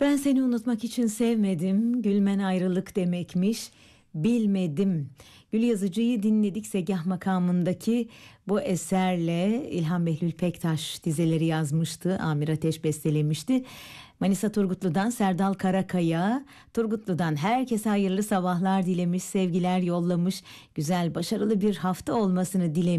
Ben seni unutmak için sevmedim, gülmen ayrılık demekmiş, bilmedim. Gül Yazıcı'yı dinledik Segah makamındaki bu eserle. İlhan Behlül Pektaş dizeleri yazmıştı, Amir Ateş bestelemişti. Manisa Turgutlu'dan Serdal Karakaya, Turgutlu'dan herkese hayırlı sabahlar dilemiş, sevgiler yollamış, güzel başarılı bir hafta olmasını dilemiş.